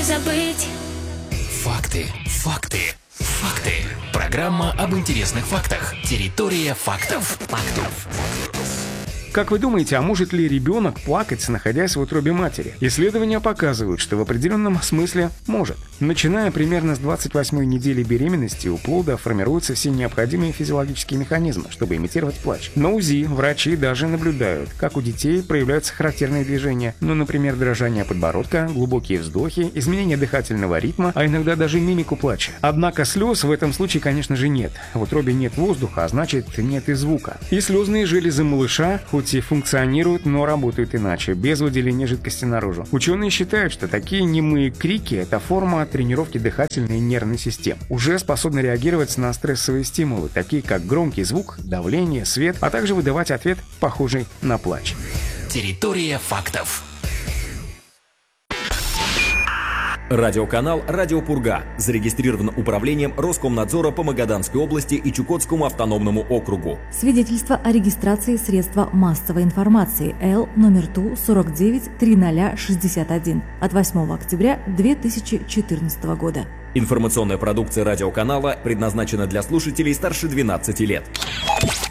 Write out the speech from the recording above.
забыть. Факты, факты, факты. Программа об интересных фактах. Территория фактов. Как вы думаете, а может ли ребенок плакать, находясь в утробе матери? Исследования показывают, что в определенном смысле может. Начиная примерно с 28-й недели беременности у плода формируются все необходимые физиологические механизмы, чтобы имитировать плач. На УЗИ врачи даже наблюдают, как у детей проявляются характерные движения, например, дрожание подбородка, глубокие вздохи, изменение дыхательного ритма, а иногда даже мимику плача. Однако слез в этом случае, конечно же, нет. В утробе нет воздуха, а значит, нет и звука. И слезные железы малыша, хоть и функционируют, но работают иначе, без выделения жидкости наружу. Ученые считают, что такие немые крики – это форма тренировки дыхательной и нервной систем. Уже способны реагировать на стрессовые стимулы, такие как громкий звук, давление, свет, а также выдавать ответ, похожий на плач. Территория фактов. Радиоканал «Радио Пурга» зарегистрирован управлением Роскомнадзора по Магаданской области и Чукотскому автономному округу. Свидетельство о регистрации средства массовой информации Л номер ТУ 493061 от 8 октября 2014 года. Информационная продукция радиоканала предназначена для слушателей старше 12 лет.